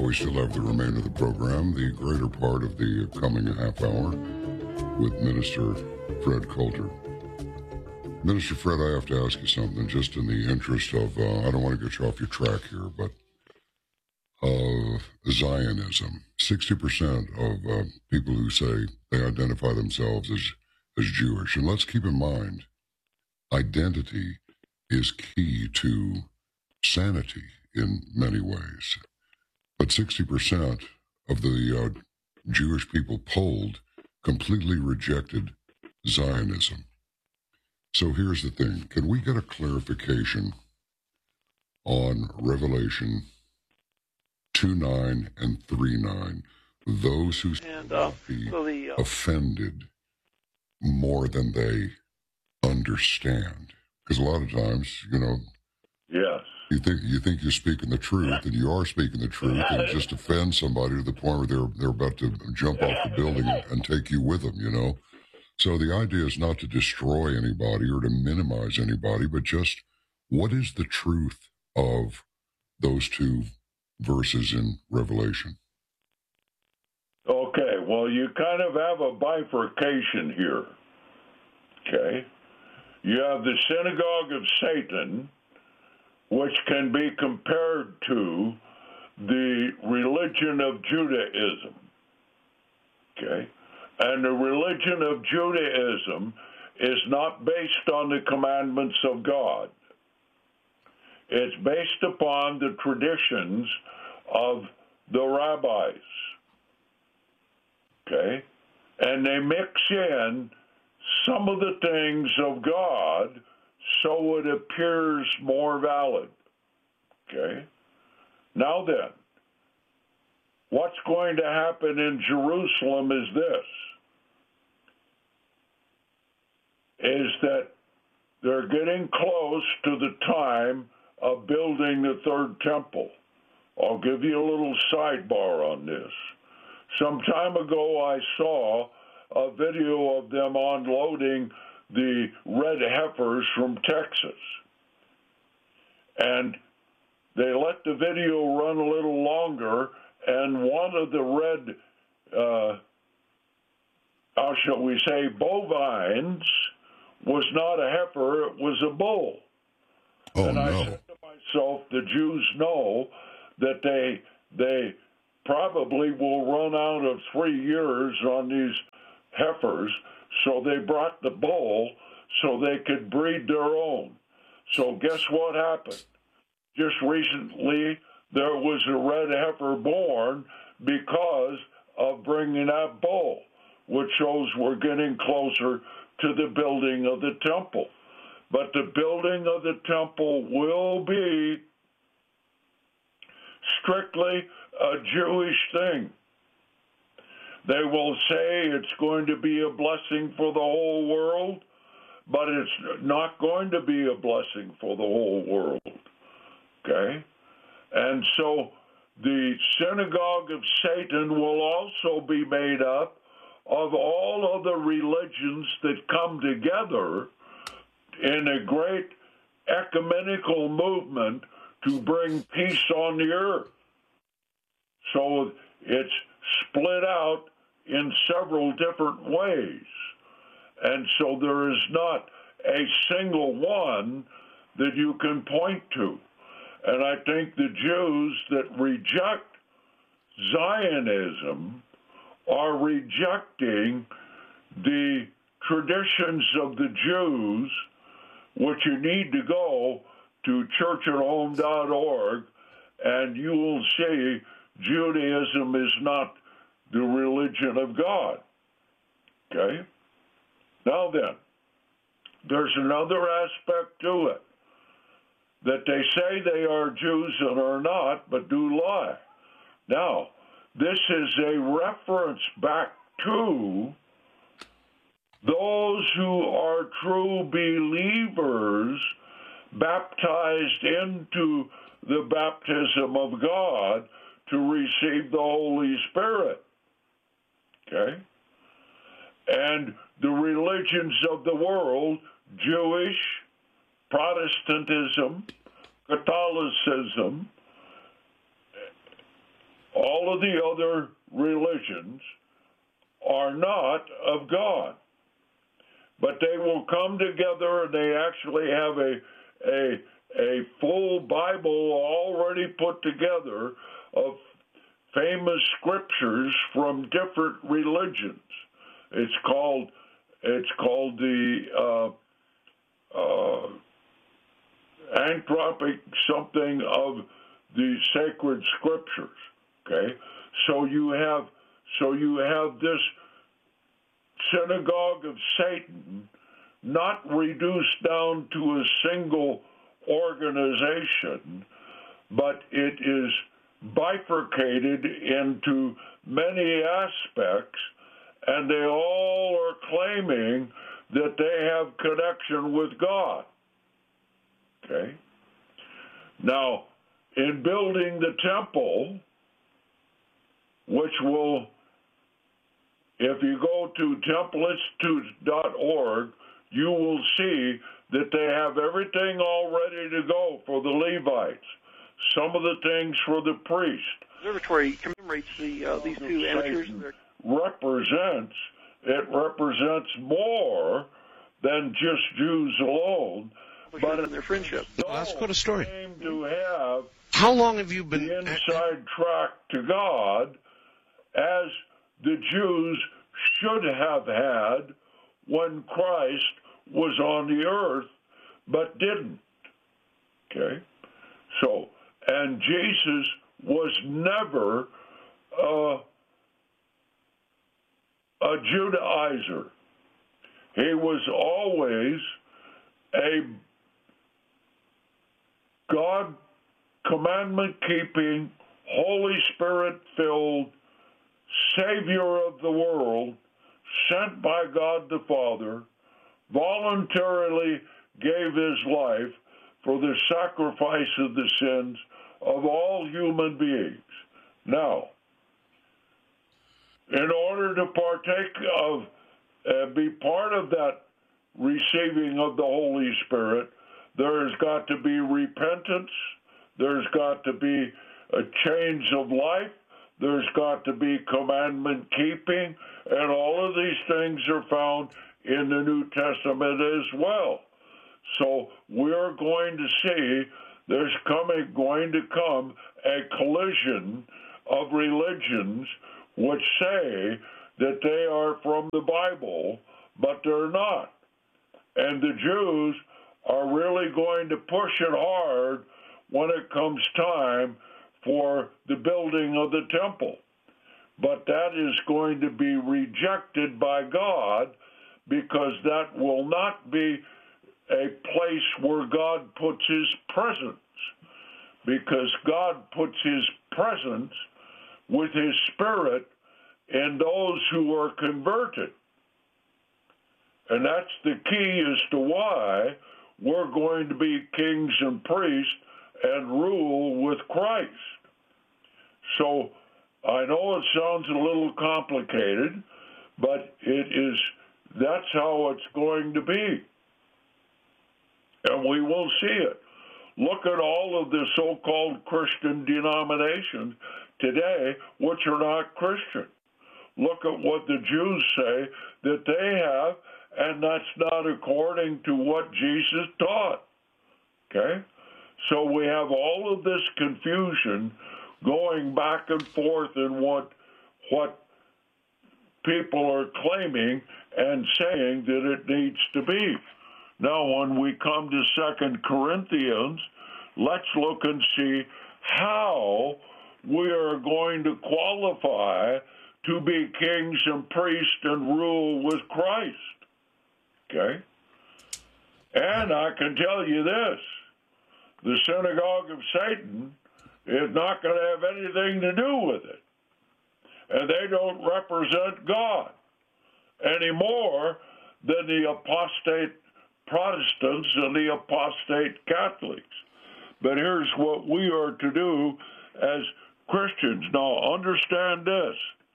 we still have the remainder of the program, the greater part of the coming half hour, with Minister Fred Coulter. Minister Fred, I have to ask you something, just in the interest of, I don't want to get you off your track here, but Zionism. 60% of people who say they identify themselves as Jewish. And let's keep in mind, identity is key to sanity in many ways. But 60% of the Jewish people polled completely rejected Zionism. So here's the thing. Can we get a clarification on Revelation 2:9 and 3:9? Those who be offended more than they understand. Because a lot of times, yes, you think you're speaking the truth, and you are speaking the truth, and it just offends somebody to the point where they're about to jump off the building and take you with them, So the idea is not to destroy anybody or to minimize anybody, but just what is the truth of those two verses in Revelation? Okay, well, you kind of have a bifurcation here. Okay? You have the synagogue of Satan, which can be compared to the religion of Judaism. Okay? And the religion of Judaism is not based on the commandments of God. It's based upon the traditions of the rabbis. Okay? And they mix in some of the things of God so it appears more valid. Okay? Now then, what's going to happen in Jerusalem is that they're getting close to the time of building the third temple. I'll give you a little sidebar on this. Some time ago, I saw a video of them unloading the red heifers from Texas. And they let the video run a little longer, and one of the red, how shall we say, bovines was not a heifer, it was a bull. Oh, and I said to myself, the Jews know that they probably will run out of 3 years on these heifers, so they brought the bull so they could breed their own. So guess what happened? Just recently, there was a red heifer born because of bringing that bull, which shows we're getting closer to the building of the temple. But the building of the temple will be strictly a Jewish thing. They will say it's going to be a blessing for the whole world, but it's not going to be a blessing for the whole world. Okay? And so the synagogue of Satan will also be made up of all of the religions that come together in a great ecumenical movement to bring peace on the earth. So it's split out in several different ways. And so there is not a single one that you can point to. And I think the Jews that reject Zionism are rejecting the traditions of the Jews, which you need to go to churchatHome.org, and you will see Judaism is not the religion of God. Okay? Now then, there's another aspect to it, that they say they are Jews and are not, but do lie. Now, this is a reference back to those who are true believers baptized into the baptism of God to receive the Holy Spirit. Okay? And the religions of the world, Jewish, Protestantism, Catholicism, all of the other religions are not of God. But they will come together and they actually have a full Bible already put together of famous scriptures from different religions. It's called the anthropic something of the sacred scriptures. Okay, so you have this synagogue of Satan, not reduced down to a single organization, but it is bifurcated into many aspects, and they all are claiming that they have connection with God. Okay? Now, in building the temple, which will, if you go to templeinstitute.org, you will see that they have everything all ready to go for the Levites, some of the things for the priest. The observatory commemorates these two amateurs. It represents more than just Jews alone, but in their friendship. Let's quote a story. Claim to have how long have you been the inside track to God, as the Jews should have had when Christ was on the earth, but didn't. Okay? So, and Jesus was never a Judaizer. He was always a God commandment-keeping, Holy Spirit-filled Savior of the world, sent by God the Father, voluntarily gave his life for the sacrifice of the sins of all human beings. Now, in order to partake of, be part of that receiving of the Holy Spirit, there's got to be repentance, there's got to be a change of life, there's got to be commandment keeping, and all of these things are found in the New Testament as well. So we're going to see there's going to come a collision of religions which say that they are from the Bible, but they're not. And the Jews are really going to push it hard when it comes time for the building of the temple. But that is going to be rejected by God, because that will not be a place where God puts his presence, because God puts his presence with his Spirit in those who are converted. And that's the key as to why we're going to be kings and priests and rule with Christ. So I know it sounds a little complicated, but that's how it's going to be. And we will see it. Look at all of the so-called Christian denominations today, which are not Christian. Look at what the Jews say that they have, and that's not according to what Jesus taught. Okay? So we have all of this confusion going back and forth in what people are claiming and saying that it needs to be. Now, when we come to 2 Corinthians, let's look and see how we are going to qualify to be kings and priests and rule with Christ. Okay? And I can tell you this, the synagogue of Satan is not going to have anything to do with it. And they don't represent God any more than the apostate Protestants and the apostate Catholics. But here's what we are to do as Christians. Now, understand this.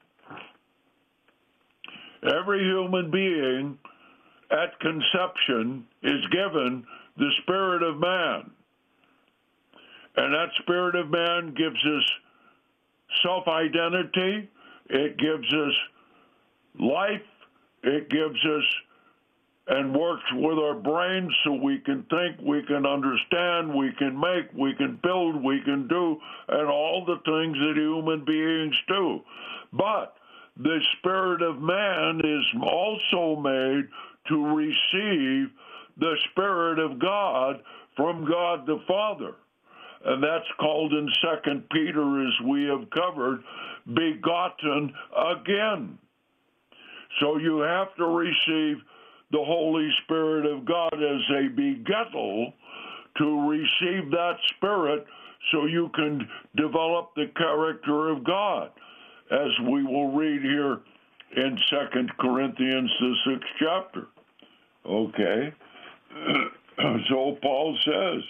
Every human being at conception is given the spirit of man. And that spirit of man gives us self-identity. It gives us life. It gives us and works with our brains so we can think, we can understand, we can make, we can build, we can do, and all the things that human beings do. But the spirit of man is also made to receive the Spirit of God from God the Father. And that's called in 2 Peter, as we have covered, begotten again. So you have to receive the Holy Spirit of God as a begettal to receive that Spirit so you can develop the character of God, as we will read here in 2 Corinthians, the 6th chapter. Okay? So Paul says,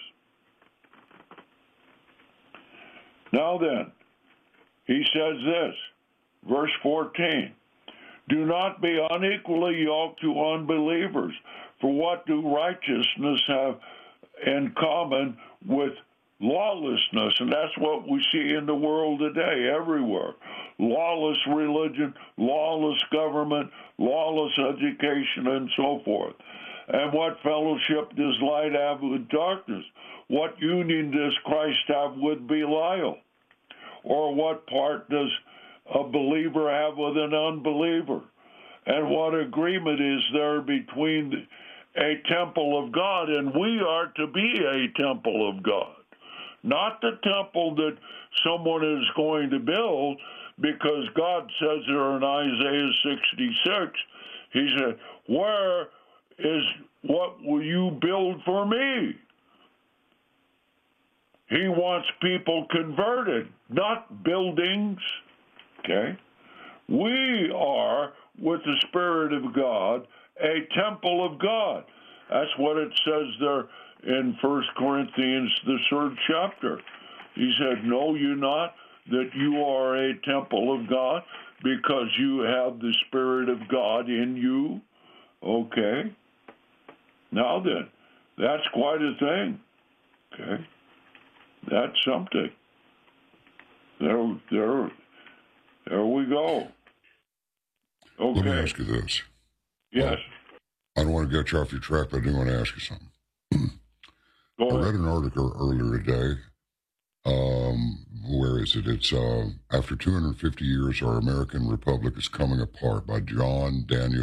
now then, he says this, verse 14, do not be unequally yoked to unbelievers, for what do righteousness have in common with lawlessness? And that's what we see in the world today, everywhere. Lawless religion, lawless government, lawless education, and so forth. And what fellowship does light have with darkness? What union does Christ have with Belial? Or what part does a believer have with an unbeliever? And what agreement is there between a temple of God? And we are to be a temple of God, not the temple that someone is going to build, because God says there in Isaiah 66, he said, where is what will you build for me? He wants people converted, not buildings. Okay? We are, with the Spirit of God, a temple of God. That's what it says there in 1 Corinthians, the 3rd chapter. He said, know you not that you are a temple of God because you have the Spirit of God in you? Okay. Now then, that's quite a thing. Okay. That's something. There we go. Okay. Let me ask you this. Yes. I don't want to get you off your track, but I do want to ask you something. Go ahead. I read an article earlier today. Where is it? It's after 250 years, our American Republic is coming apart, by John Daniel